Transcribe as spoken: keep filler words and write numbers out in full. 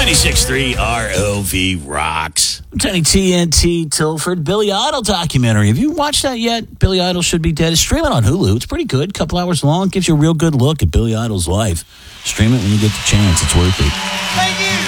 ninety-six point three R O V rocks. Tiny T N T Tilford, Billy Idol documentary. Have you watched that yet? Billy Idol Should Be Dead. It's streaming on Hulu. It's pretty good. Couple hours long. Gives you a real good look at Billy Idol's life. Stream it when you get the chance. It's worth it. Thank you.